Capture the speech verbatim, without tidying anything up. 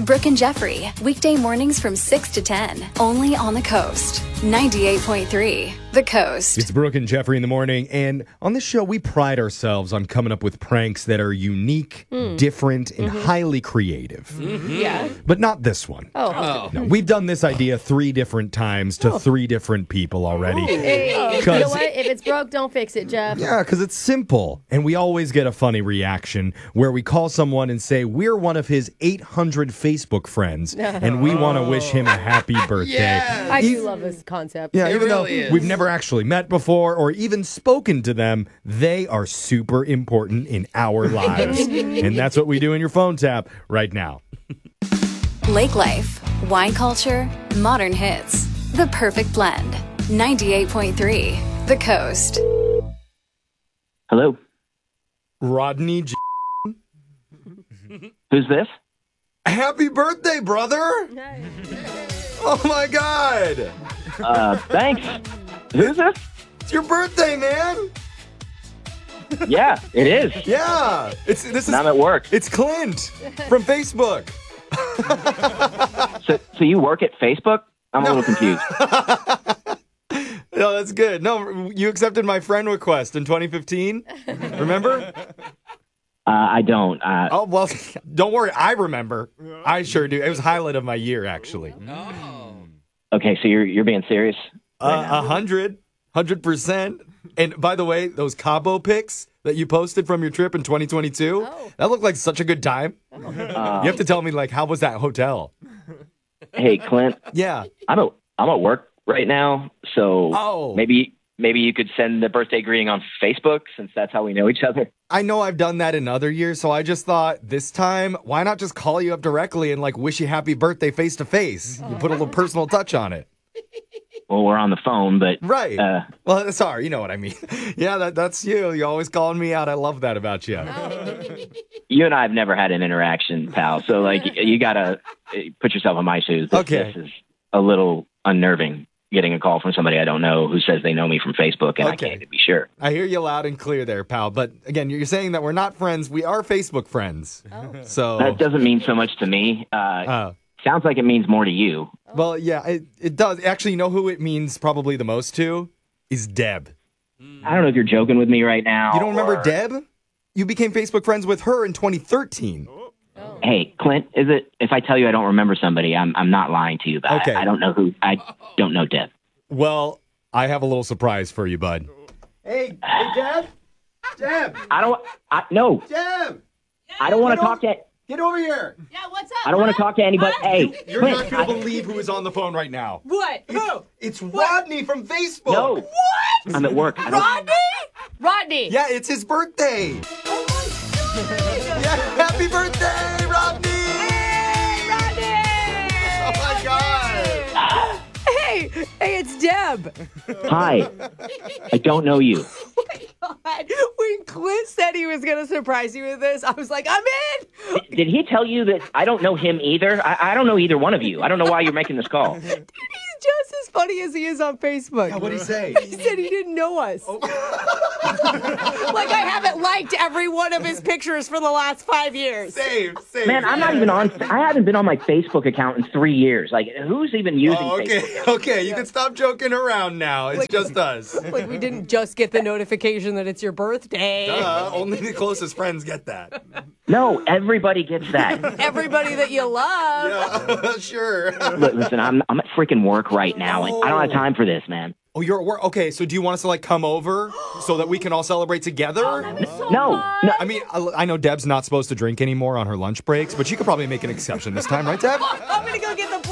Brooke and Jeffrey, weekday mornings from six to ten, only on the Coast. ninety-eight point three, The Coast. It's Brooke and Jeffrey in the morning, and on this show, we pride ourselves on coming up with pranks that are unique, mm. different, and mm-hmm. highly creative. Mm-hmm. Yeah. But not this one. Oh. oh. No, we've done this idea three different times to oh. three different people already. Hey, you know what? If it's broke, don't fix it, Jeff. Yeah, because it's simple, and we always get a funny reaction where we call someone and say, we're one of his eight hundred Facebook friends, and we want to wish him a happy birthday. Yes. I do love this concept. Yeah, it even really though is. we've never actually met before or even spoken to them, they are super important in our lives. And that's what we do in your phone tap right now. Lake life, wine culture, modern hits. The perfect blend. ninety-eight point three, The Coast. Hello. Rodney J- Who's this? Happy birthday, brother! Oh my God! Uh, thanks. Who's this? It's your birthday, man! Yeah, it is. Yeah! It's this is I'm at work. It's Clint from Facebook. so, so you work at Facebook? I'm no. a little confused. No, that's good. No, you accepted my friend request in twenty fifteen. Remember? Uh, I don't. Uh, oh, well, don't worry. I remember. I sure do. It was a highlight of my year, actually. Oh. Okay, so you're you're being serious? A right uh, hundred. Hundred percent. And by the way, those Cabo pics that you posted from your trip in twenty twenty-two, oh. that looked like such a good time. Oh. Um, you have to tell me, like, how was that hotel? Hey, Clint. Yeah. I'm at, I'm at work right now, so oh. maybe... Maybe you could send the birthday greeting on Facebook, since that's how we know each other. I know I've done that in other years, so I just thought this time, why not just call you up directly and like wish you happy birthday face to face? You put a little personal touch on it. Well, we're on the phone, but... Right. Uh, well, sorry, you know what I mean. Yeah, that, that's you. You're always calling me out. I love that about you. You and I have never had an interaction, pal, so like you got to put yourself in my shoes. This, okay. This is a little unnerving. Getting a call from somebody I don't know who says they know me from Facebook, and okay. I can't be sure. I hear you loud and clear there, pal. But again, you're saying that we're not friends. We are Facebook friends. Oh. So that doesn't mean so much to me. Uh, uh, sounds like it means more to you. Well, yeah, it, it does. Actually, you know who it means probably the most to? Is Deb. I don't know if you're joking with me right now. You don't remember or... Deb? You became Facebook friends with her in twenty thirteen. Oh. Hey, Clint, is it if I tell you I don't remember somebody, I'm I'm not lying to you, but okay. I, I don't know who. I don't know Deb. Well, I have a little surprise for you, bud. Hey, hey, Deb? Deb! I don't, I, no. Deb! I don't want to talk to... Get over here! Yeah, what's up? I don't want to talk to anybody. What? Hey, You're Clint, not going to I, believe who is on the phone right now. What? It's, Who? it's Rodney from Facebook. No. What? I'm at work. I don't, Rodney? Rodney! Yeah, it's his birthday. Oh, my God! Yeah, happy birthday, Rodney! Hey, Rodney! Oh, my God! Hey, hey, it's Deb. Hi. I don't know you. Oh my God. When Clint said he was going to surprise you with this, I was like, I'm in. Did, did he tell you that I don't know him either? I, I don't know either one of you. I don't know why you're making this call. Dude, he's just as funny as he is on Facebook. Yeah, what'd he say? He said he didn't know us. Oh. Like I haven't liked every one of his pictures for the last five years. Same, same. Man, I'm not even on. I haven't been on my Facebook account in three years. Like, who's even using oh, okay, Facebook? Okay, you yeah. can stop joking around now. It's like, just us. Like we didn't just get the notification that it's your birthday. Duh, only the closest friends get that. No, everybody gets that. Everybody that you love. Yeah, sure. Listen, I'm I'm at freaking work right now, and I don't have time for this, man. Oh, you're at work? Okay, so do you want us to, like, come over so that we can all celebrate together? Oh, so no, no. I mean, I, I know Deb's not supposed to drink anymore on her lunch breaks, but you could probably make an exception this time, right, Deb? I'm going to go get the